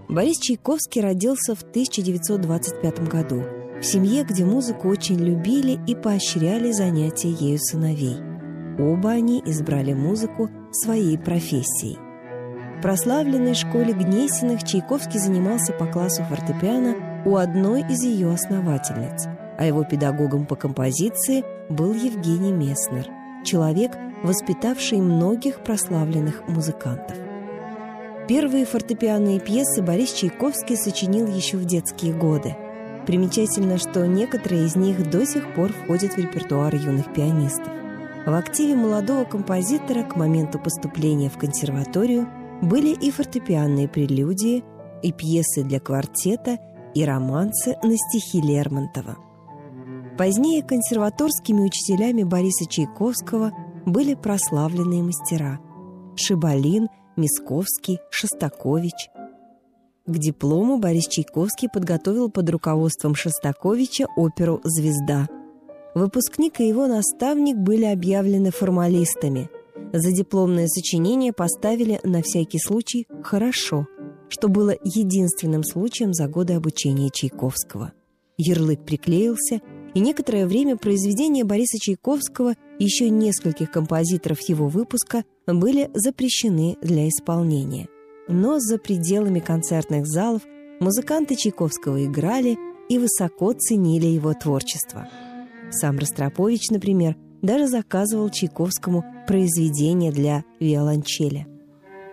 Борис Чайковский родился в 1925 году в семье, где музыку очень любили и поощряли занятия ею сыновей. Оба они избрали музыку своей профессией. В прославленной школе Гнесиных Чайковский занимался по классу фортепиано у одной из ее основательниц, а его педагогом по композиции был Евгений Месснер, человек, воспитавший многих прославленных музыкантов. Первые фортепианные пьесы Борис Чайковский сочинил еще в детские годы. Примечательно, что некоторые из них до сих пор входят в репертуар юных пианистов. В активе молодого композитора к моменту поступления в консерваторию были и фортепианные прелюдии, и пьесы для квартета, и романсы на стихи Лермонтова. Позднее консерваторскими учителями Бориса Чайковского были прославленные мастера – Шибалин, Мисковский, Шостакович. К диплому Борис Чайковский подготовил под руководством Шостаковича оперу «Звезда». Выпускник и его наставник были объявлены формалистами. За дипломное сочинение поставили на всякий случай «хорошо», что было единственным случаем за годы обучения Чайковского. Ярлык приклеился, и некоторое время произведения Бориса Чайковского и еще нескольких композиторов его выпуска были запрещены для исполнения. Но за пределами концертных залов музыканты Чайковского играли и высоко ценили его творчество. Сам Ростропович, например, даже заказывал Чайковскому произведения для виолончели.